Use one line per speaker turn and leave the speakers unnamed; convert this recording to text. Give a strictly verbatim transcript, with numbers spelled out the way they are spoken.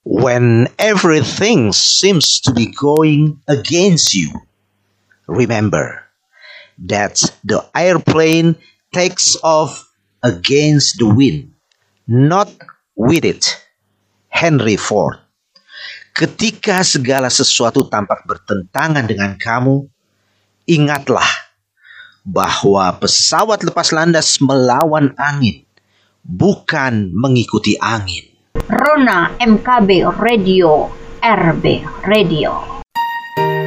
When everything seems to be going against you, remember that the airplane takes off against the wind, not with it. Henry Ford. Ketika segala sesuatu tampak bertentangan dengan kamu, ingatlah bahwa pesawat lepas landas melawan angin, bukan mengikuti angin.
Rona M K B Radio, R B Radio.